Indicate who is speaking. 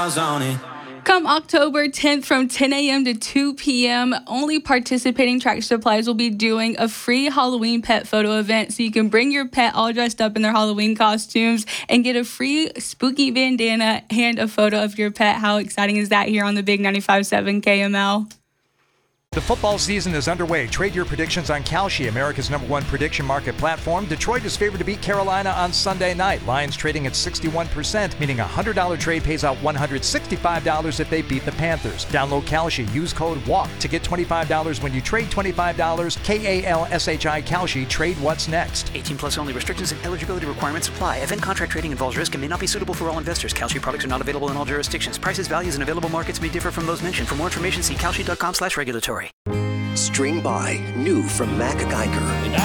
Speaker 1: miles on it.
Speaker 2: Come October 10th from 10 a.m. to 2 p.m., only participating Tractor Supplies will be doing a free Halloween pet photo event, so you can bring your pet all dressed up in their Halloween costumes and get a free spooky bandana and a photo of your pet. How exciting is that here on the Big 95.7 KML?
Speaker 3: The football season is underway. Trade your predictions on Kalshi, America's #1 prediction market platform. Detroit is favored to beat Carolina on Sunday night. Lions trading at 61%, meaning a $100 trade pays out $165 if they beat the Panthers. Download Kalshi. Use code WALK to get $25 when you trade $25. KALSHI Kalshi. Trade what's next.
Speaker 4: 18 plus only. Restrictions and eligibility requirements apply. Event contract trading involves risk and may not be suitable for all investors. Kalshi products are not available in all jurisdictions. Prices, values, and available markets may differ from those mentioned. For more information, see kalshi.com/regulatory.
Speaker 5: String by, new from Mac Geiger.